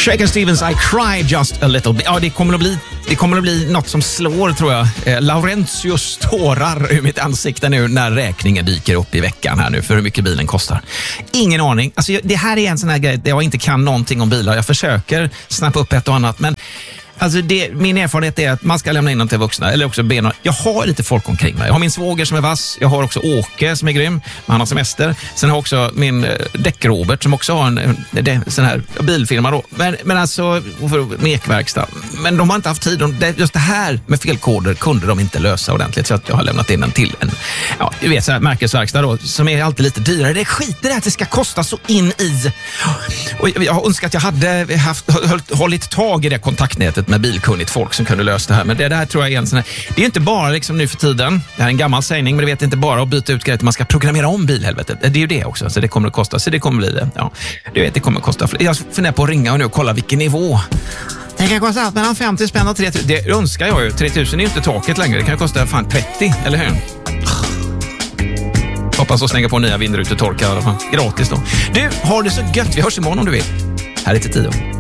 Shaker Stevens, I cry just a little bit. Ja, det kommer att bli något som slår, tror jag. Laurentius tårar ur mitt ansikte nu när räkningen dyker upp i veckan här nu för hur mycket bilen kostar. Ingen aning. Alltså, det här är en sån här grej där jag inte kan någonting om bilar. Jag försöker snappa upp ett och annat, men alltså min erfarenhet är att man ska lämna in dem till vuxna eller också be någon. Jag har lite folk omkring mig. Jag har min svåger som är vass. Jag har också Åke som är grym. Han har semester. Sen har jag också min Däck-Robert som också har en sån här bilfirma då. Men alltså, mekverkstad. Men de har inte haft tid. Just det här med felkoder kunde de inte lösa ordentligt. Så att jag har lämnat in den till en, ja, du vet, så här märkesverkstad då, som är alltid lite dyrare. Det skiter det att det ska kosta så in i. Och jag önskar att jag hade hållit tag i det kontaktnätet med bilkunnigt folk som kunde lösa det här. Men det där tror jag är en sån här, det är ju inte bara liksom nu för tiden, det här är en gammal sägning, men det vet inte bara att byta ut grejer, man ska programmera om bilhelvetet. Det är ju det också, så det kommer att kosta, så det kommer bli det. Ja, du vet, det kommer att kosta. Jag funderar på att ringa och nu kolla vilken nivå. Det kan kosta allt mellan 50 spänn och 3000. Det önskar jag ju. 3000 är ju inte taket längre. Det kan kosta fan 30, eller hur? Hoppas att slänga på nya vindrutetorkar i alla fall. Gratis då. Du, har det så gött. Vi hörs imorgon om du vill. Här är till 10.